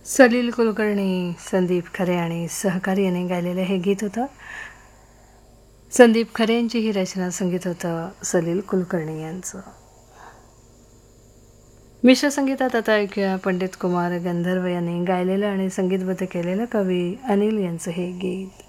सलील कुलकर्णी, संदीप खरे आणि सहकारी यांनी गायलेलं हे गीत होतं. संदीप खरे यांची ही रचना, संगीत होतं सलील कुलकर्णी यांचं. मिश्र संगीतात आता ऐकूया पंडित कुमार गंधर्व यांनी गायलेलं आणि संगीतबद्ध केलेलं कवी अनिल यांचं हे गीत.